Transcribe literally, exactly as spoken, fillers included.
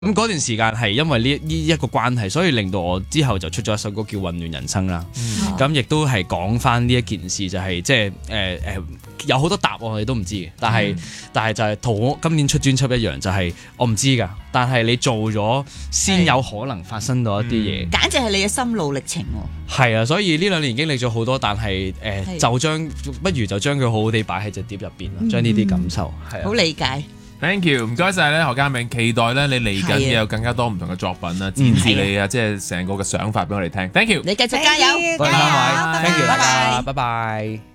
咁嗰段時間係因為呢呢一個關係，所以令到我之後就出咗一首歌叫《混亂人生》啦。咁亦、嗯、都係講翻呢一件事，就係即係誒誒有好多答案我哋都唔知嘅，但係、嗯、但係就係同我今年出專輯一樣，就係、是、我唔知㗎，但係你做咗先有可能發生到一啲嘢、嗯， 簡直係你嘅心路歷程喎。 係啊，所以呢兩年經歷咗好多，但係誒、呃、是就將不如就將佢好好地擺喺隻碟入邊啦，將呢啲感受係啊， 好理解。 Thank you， 唔該晒咧何嘉銘，期待咧你嚟緊嘅有更加多唔同嘅作品啦，展示你啊，即係成個嘅想法俾我哋聽。Thank you， 你繼續加油， 多謝各位，Thank you， 拜拜， 拜拜。